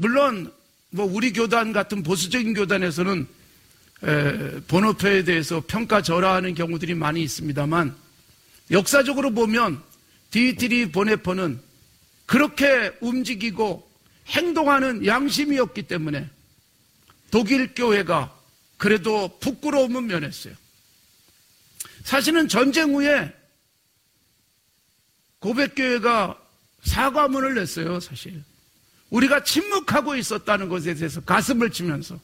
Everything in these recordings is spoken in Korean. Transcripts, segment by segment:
물론 우리 교단 같은 보수적인 교단에서는 본어표에 대해서 평가절하하는 경우들이 많이 있습니다만, 역사적으로 보면 디미트리 보네퍼는 그렇게 움직이고 행동하는 양심이었기 때문에 독일 교회가 그래도 부끄러움은 면했어요. 사실은 전쟁 후에 고백교회가 사과문을 냈어요. 사실 우리가 침묵하고 있었다는 것에 대해서 가슴을 치면서,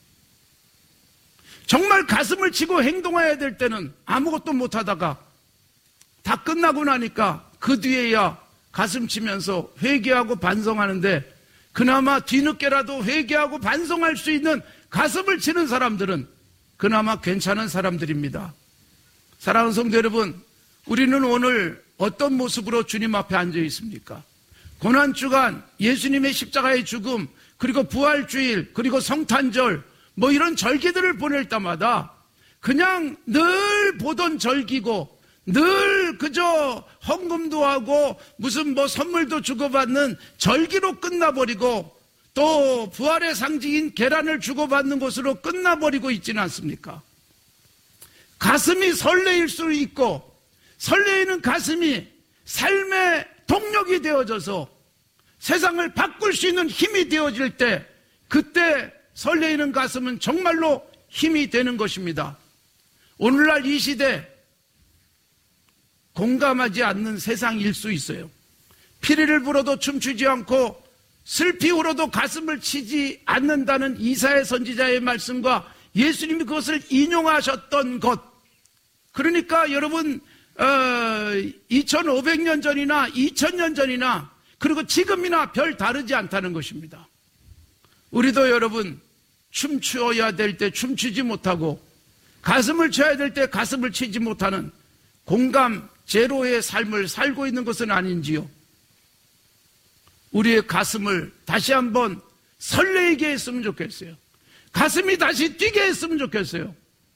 정말 가슴을 치고 행동해야 될 때는 아무것도 못하다가 다 끝나고 나니까 그 뒤에야 가슴 치면서 회개하고 반성하는데, 그나마 뒤늦게라도 회개하고 반성할 수 있는 가슴을 치는 사람들은 그나마 괜찮은 사람들입니다. 사랑하는 성도 여러분, 우리는 오늘 어떤 모습으로 주님 앞에 앉아 있습니까? 고난주간, 예수님의 십자가의 죽음, 그리고 부활주일, 그리고 성탄절, 이런 절기들을 보낼 때마다 그냥 늘 보던 절기고, 늘 그저 헌금도 하고 무슨 선물도 주고받는 절기로 끝나버리고, 또 부활의 상징인 계란을 주고받는 것으로 끝나버리고 있지는 않습니까? 가슴이 설레일 수 있고, 설레이는 가슴이 삶의 동력이 되어져서 세상을 바꿀 수 있는 힘이 되어질 때, 그때 설레이는 가슴은 정말로 힘이 되는 것입니다. 오늘날 이 시대 공감하지 않는 세상일 수 있어요. 피리를 불어도 춤추지 않고 슬피 울어도 가슴을 치지 않는다는 이사야 선지자의 말씀과 예수님이 그것을 인용하셨던 것, 그러니까 여러분 2500년 전이나 2000년 전이나 그리고 지금이나 별 다르지 않다는 것입니다. 우리도 여러분 춤추어야 될 때 춤추지 못하고 가슴을 쳐야 될 때 가슴을 치지 못하는 공감 제로의 삶을 살고 있는 것은 아닌지요? 우리의 가슴을 다시 한번 설레게 했으면 좋겠어요. 가슴이 다시 뛰게 했으면 좋겠어요.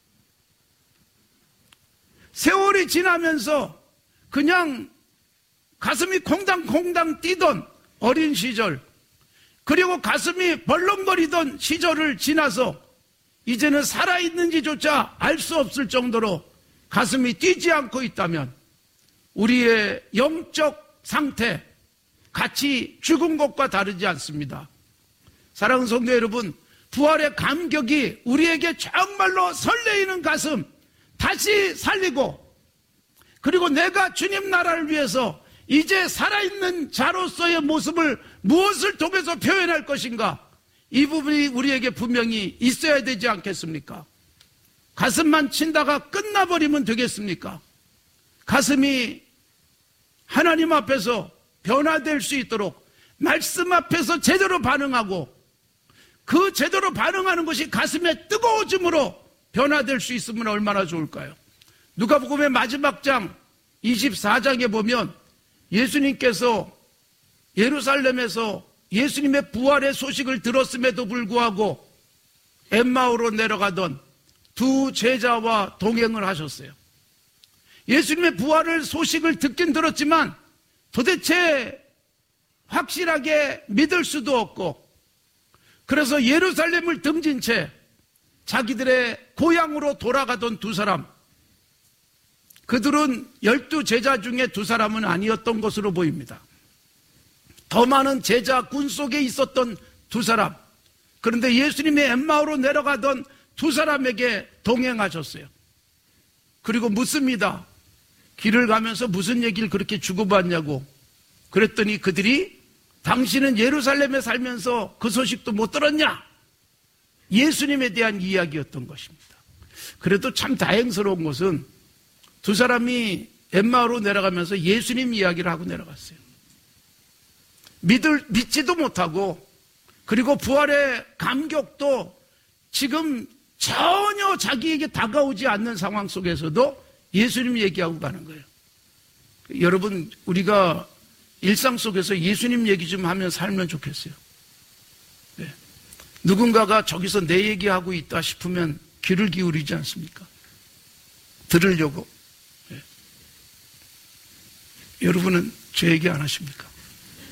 세월이 지나면서 그냥 가슴이 콩당콩당 뛰던 어린 시절, 그리고 가슴이 벌렁거리던 시절을 지나서 이제는 살아있는지조차 알 수 없을 정도로 가슴이 뛰지 않고 있다면 우리의 영적 상태, 같이 죽은 것과 다르지 않습니다. 사랑하는 성도 여러분, 부활의 감격이 우리에게 정말로 설레이는 가슴 다시 살리고, 그리고 내가 주님 나라를 위해서 이제 살아있는 자로서의 모습을 무엇을 통해서 표현할 것인가, 이 부분이 우리에게 분명히 있어야 되지 않겠습니까? 가슴만 친다가 끝나버리면 되겠습니까? 가슴이 하나님 앞에서 변화될 수 있도록 말씀 앞에서 제대로 반응하고, 그 제대로 반응하는 것이 가슴의 뜨거워짐으로 변화될 수 있으면 얼마나 좋을까요? 누가복음의 마지막 장 24장에 보면 예수님께서 예루살렘에서 예수님의 부활의 소식을 들었음에도 불구하고 엠마오로 내려가던 두 제자와 동행을 하셨어요. 예수님의 부활의 소식을 듣긴 들었지만 도대체 확실하게 믿을 수도 없고, 그래서 예루살렘을 등진 채 자기들의 고향으로 돌아가던 두 사람, 그들은 12제자 중에 두 사람은 아니었던 것으로 보입니다. 더 많은 제자군 속에 있었던 두 사람, 그런데 예수님의 엠마오로 내려가던 두 사람에게 동행하셨어요. 그리고 묻습니다. 길을 가면서 무슨 얘기를 그렇게 주고받냐고. 그랬더니 그들이 당신은 예루살렘에 살면서 그 소식도 못 들었냐? 예수님에 대한 이야기였던 것입니다. 그래도 참 다행스러운 것은 두 사람이 엠마오로 내려가면서 예수님 이야기를 하고 내려갔어요. 믿지도 못하고, 그리고 부활의 감격도 지금 전혀 자기에게 다가오지 않는 상황 속에서도 예수님 얘기하고 가는 거예요. 여러분, 우리가 일상 속에서 예수님 얘기 좀 하면 살면 좋겠어요. 네. 누군가가 저기서 내 얘기하고 있다 싶으면 귀를 기울이지 않습니까? 들으려고. 네. 여러분은 제 얘기 안 하십니까?